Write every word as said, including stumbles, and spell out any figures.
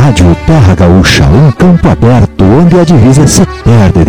Rádio Terra Gaúcha, um campo aberto onde a divisa se perde